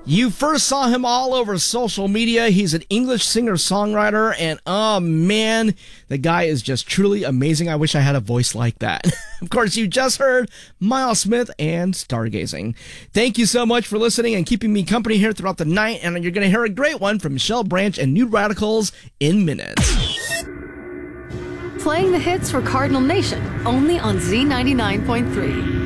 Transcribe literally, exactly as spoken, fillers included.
You first saw him all over social media. He's an English singer-songwriter, and oh man, the guy is just truly amazing. I wish I had a voice like that. Of course, you just heard Miles Smith and Stargazing. Thank you so much for listening and keeping me company here throughout the night, and you're going to hear a great one from Michelle Branch and New Radicals in minutes. Playing the hits for Cardinal Nation, only on Z ninety-nine point three.